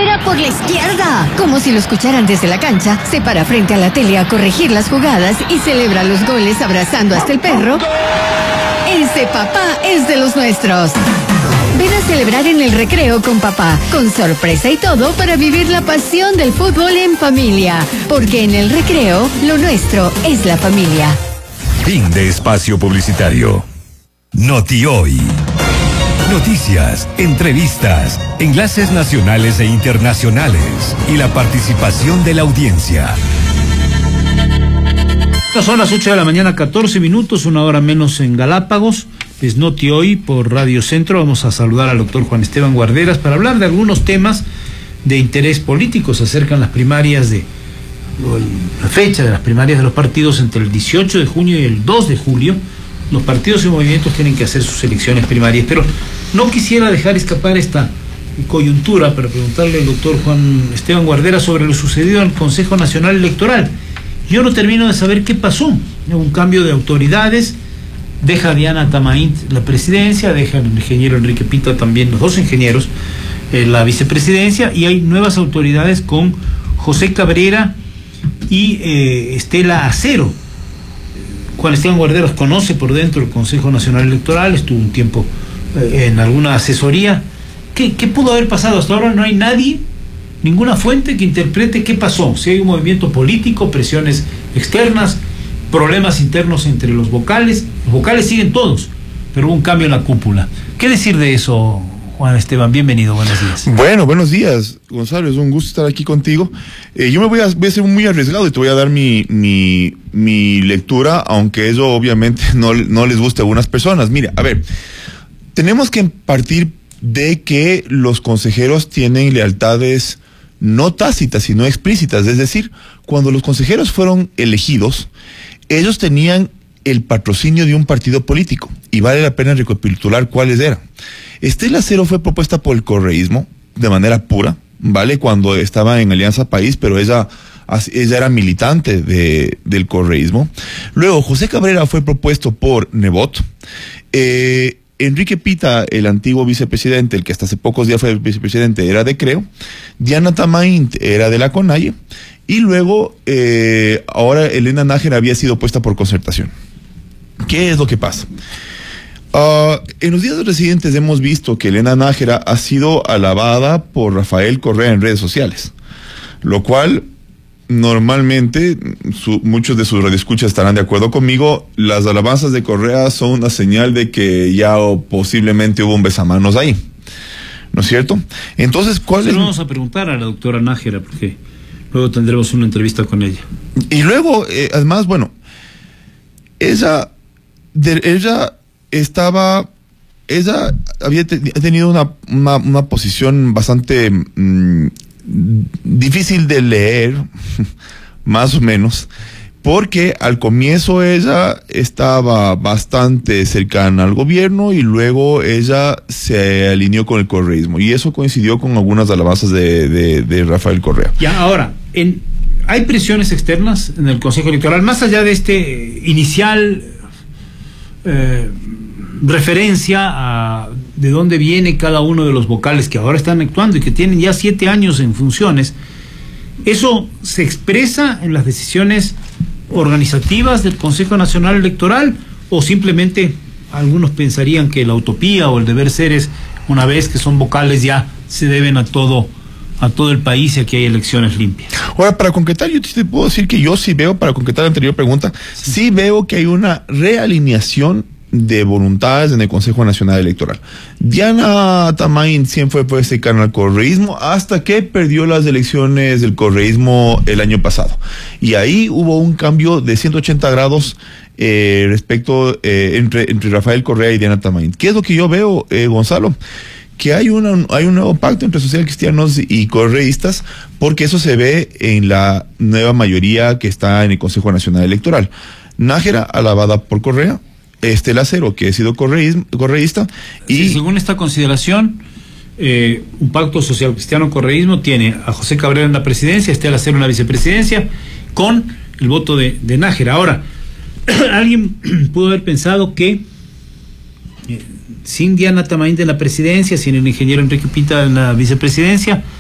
Cabrera por la izquierda. Como si lo escucharan desde la cancha, se para frente a la tele a corregir las jugadas y celebra los goles abrazando hasta el perro. Ese papá es de los nuestros. Ven a celebrar en el recreo con papá, con sorpresa y todo para vivir la pasión del fútbol en familia. Porque en el recreo, lo nuestro es la familia. Fin de espacio publicitario. Noti Hoy. Noticias, entrevistas, enlaces nacionales e internacionales y la participación de la audiencia. Son las 8 de la mañana, 14 minutos, una hora menos en Galápagos. Es Noti Hoy por Radio Centro. Vamos a saludar al doctor Juan Esteban Guarderas para hablar de algunos temas de interés político. Se acercan las primarias la fecha de las primarias de los partidos entre el 18 de junio y el 2 de julio. Los partidos y movimientos tienen que hacer sus elecciones primarias, pero no quisiera dejar escapar esta coyuntura para preguntarle al doctor Juan Esteban Guarderas sobre lo sucedido en el Consejo Nacional Electoral. Yo no termino de saber qué pasó. Hubo un cambio de autoridades, deja Diana Tamaint la presidencia, deja el ingeniero Enrique Pita también, los dos ingenieros, la vicepresidencia, y hay nuevas autoridades con José Cabrera y Estela Acero. Juan Esteban Guarderas conoce por dentro el Consejo Nacional Electoral, estuvo un tiempo en alguna asesoría. ¿Qué pudo haber pasado? Hasta ahora no hay nadie, ninguna fuente que interprete qué pasó. Si hay un movimiento político, presiones externas, problemas internos entre los vocales siguen todos, pero hubo un cambio en la cúpula. ¿Qué decir de eso, Juan Esteban? Bienvenido, buenos días. Bueno, buenos días, Gonzalo, es un gusto estar aquí contigo. Yo me voy a ser muy arriesgado y te voy a dar mi lectura, aunque eso obviamente no les guste a algunas personas. Mira, a ver, tenemos que partir de que los consejeros tienen lealtades no tácitas, sino explícitas. Es decir, cuando los consejeros fueron elegidos, ellos tenían el patrocinio de un partido político, y vale la pena recapitular cuáles eran. Estela Acero fue propuesta por el correísmo de manera pura, ¿vale? Cuando estaba en Alianza País, pero ella era militante del correísmo. Luego, José Cabrera fue propuesto por Nebot. Enrique Pita, el antiguo vicepresidente, el que hasta hace pocos días fue vicepresidente, era de Creo. Diana Tamaint era de la CONAIE. Y luego, ahora Elena Nájera había sido puesta por Concertación. ¿Qué es lo que pasa? En los días recientes hemos visto que Elena Nájera ha sido alabada por Rafael Correa en redes sociales, lo cual normalmente muchos de sus radioescuchas estarán de acuerdo conmigo. Las alabanzas de Correa son una señal de que ya posiblemente hubo un besamanos ahí, ¿no es cierto? Entonces, ¿cuál es? Vamos a preguntar a la doctora Nájera, porque luego tendremos una entrevista con ella. Y luego, además, bueno, ella había tenido una posición bastante difícil de leer, más o menos, porque al comienzo ella estaba bastante cercana al gobierno y luego ella se alineó con el correísmo, y eso coincidió con algunas alabanzas de Rafael Correa. Ya, ahora, hay presiones externas en el Consejo Electoral, más allá de este inicial referencia a de dónde viene cada uno de los vocales que ahora están actuando y que tienen ya 7 años en funciones. ¿Eso se expresa en las decisiones organizativas del Consejo Nacional Electoral, o simplemente algunos pensarían que la utopía o el deber ser es, una vez que son vocales, ya se deben a todo el país y aquí hay elecciones limpias? Ahora, para concretar, yo te puedo decir que yo sí veo, para concretar la anterior pregunta, sí veo que hay una realineación de voluntades en el Consejo Nacional Electoral. Diana Tamaint siempre fue cercana al correísmo hasta que perdió las elecciones del correísmo el año pasado. Y ahí hubo un cambio de 180 grados respecto entre Rafael Correa y Diana Tamaint. ¿Qué es lo que yo veo, Gonzalo? Que hay un nuevo pacto entre socialcristianos y correístas, porque eso se ve en la nueva mayoría que está en el Consejo Nacional Electoral. Nájera, alabada por Correa; Estela Acero, que ha sido correísta. Y sí, según esta consideración, un pacto social-cristiano-correísmo tiene a José Cabrera en la presidencia, Estela Acero en la vicepresidencia, con el voto de Nájera. Ahora, alguien pudo haber pensado que sin Diana Tamaint en la presidencia, sin el ingeniero Enrique Pita en la vicepresidencia,